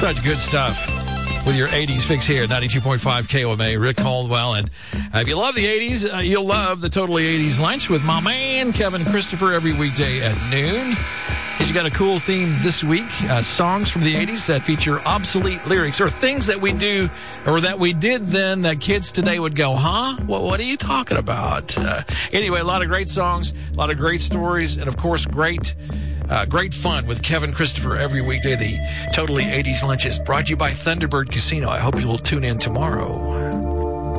Such good stuff with your 80s fix here, 92.5 KOMA, Rick Caldwell. And if you love the 80s, you'll love the Totally 80s Lunch with my man, Kevin Christopher, every weekday at noon. He's got a cool theme this week, songs from the 80s that feature obsolete lyrics or things that we do or that we did then that kids today would go, huh? What are you talking about? Anyway, a lot of great songs, a lot of great stories, and, of course, great fun with Kevin Christopher every weekday. The Totally 80s Lunch is brought to you by Thunderbird Casino. I hope you'll tune in tomorrow.